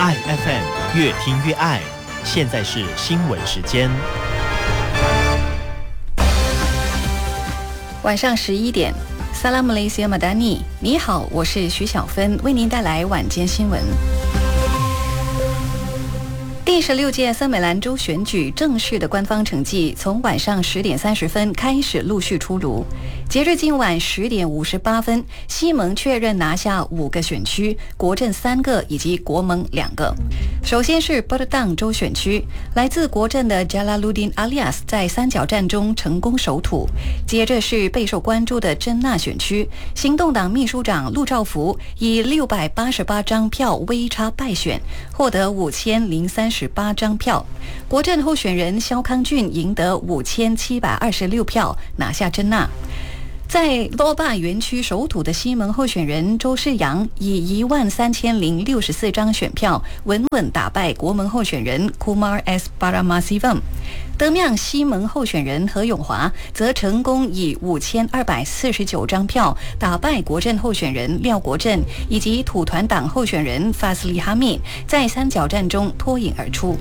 爱 FM 越听越爱。现在是新闻时间， 晚上11点。Salam Malaysia Madani， 你好，我是徐小芬，为您带来晚间新闻。第16届森美兰州选举正式的官方成绩从晚上10点30分开始陆续出炉。截至今晚10点58分，西盟确认拿下5个选区，国阵3个以及国盟2个。首先是 Berdang 州选区，来自国阵的 Jalaluddin Alias 在三角战中成功守土。接着是备受关注的真纳选区，行动党秘书长陆兆福以688张票微差败选，获得5038张票。国阵候选人萧康俊赢得5726票，拿下真纳。在罗坝园区首土的西盟候选人周世阳以13064张选票稳稳打败国盟候选人 Kumar S. Paramasivam。得票西盟候选人何永华则成功以5249张票打败国阵候选人廖国振以及土团党候选人 Fazli Hamid， 在三角战中脱颖而出。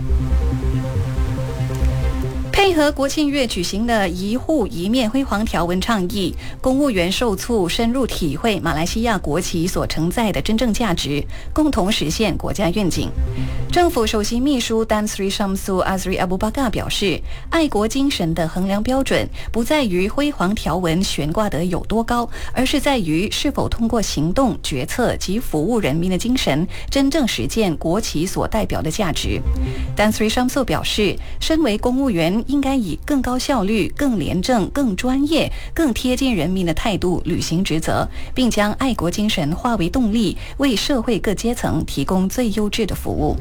配合国庆月举行的一户一面辉煌条文倡议，公务员受促深入体会马来西亚国旗所承载的真正价值，共同实现国家愿景。政府首席秘书 Tan Sri Syamsul Azri Abu Bakar 表示，爱国精神的衡量标准不在于辉煌条文悬挂得有多高，而是在于是否通过行动、决策及服务人民的精神，真正实践国旗所代表的价值。Tan Sri Syamsul 表示，身为公务员应该以更高效率、更廉政、更专业、更贴近人民的态度履行职责，并将爱国精神化为动力，为社会各阶层提供最优质的服务。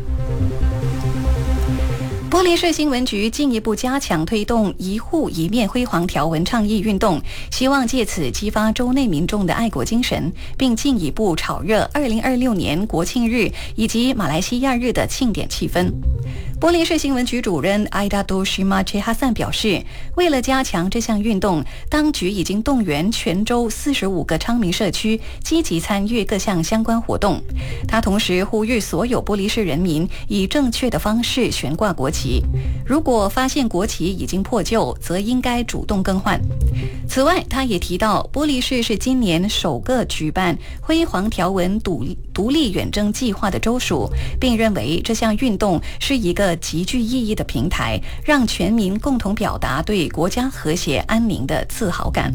玻璃市新闻局进一步加强推动一户一面辉煌条文倡议运动，希望借此激发州内民众的爱国精神，并进一步炒热2026年国庆日以及马来西亚日的庆典气氛。玻璃市新闻局主任 Aidatu Shima Chehasan 表示，为了加强这项运动，当局已经动员全州45个昌明社区积极参与各项相关活动。他同时呼吁所有玻璃市人民以正确的方式悬挂国旗，如果发现国旗已经破旧，则应该主动更换。此外，他也提到，玻璃市是今年首个举办辉煌条文独立远征计划的州属，并认为这项运动是一个极具意义的平台，让全民共同表达对国家和谐安宁的自豪感。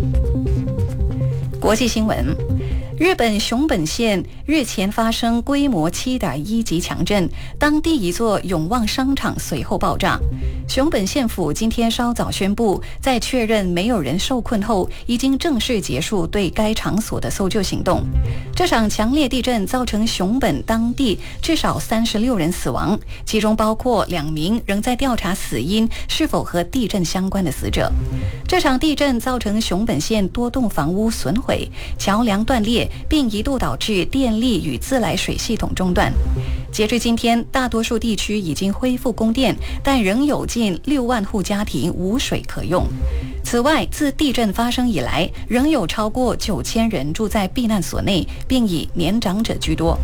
国际新闻，日本熊本县日前发生规模7.1级强震，当地一座永旺商场随后爆炸。熊本县府今天稍早宣布，在确认没有人受困后，已经正式结束对该场所的搜救行动。这场强烈地震造成熊本当地至少36人死亡，其中包括2名仍在调查死因是否和地震相关的死者。这场地震造成熊本县多栋房屋损毁，桥梁断裂，并一度导致电力与自来水系统中断。截至今天，大多数地区已经恢复供电，但仍有近6万户家庭无水可用。此外，自地震发生以来，仍有超过9000人住在避难所内，并以年长者居多。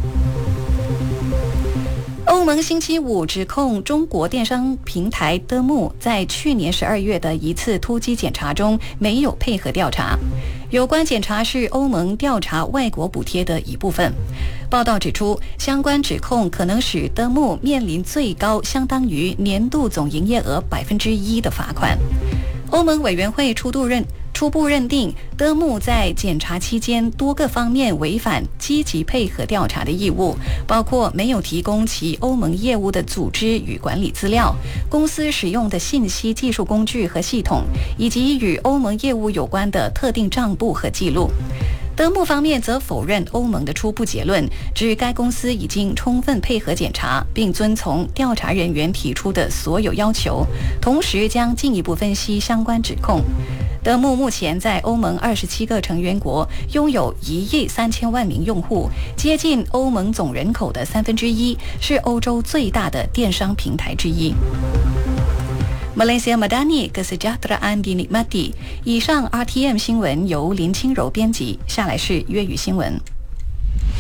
欧盟星期五指控中国电商平台德木在去年12月的一次突击检查中没有配合调查。有关检查是欧盟调查外国补贴的一部分。报道指出，相关指控可能使德木面临最高相当于年度总营业额1%的罚款。欧盟委员会初步认定德木在检查期间多个方面违反积极配合调查的义务，包括没有提供其欧盟业务的组织与管理资料、公司使用的信息技术工具和系统，以及与欧盟业务有关的特定账簿和记录。德木方面则否认欧盟的初步结论，指该公司已经充分配合检查，并遵从调查人员提出的所有要求，同时将进一步分析相关指控。德木目前在欧盟27个成员国拥有1亿3000万名用户，接近欧盟总人口的1/3，是欧洲最大的电商平台之一。Malaysia Madani Kesejahteraan dinikmati。以上 RTM 新闻由林清柔编辑，下来是粤语新闻。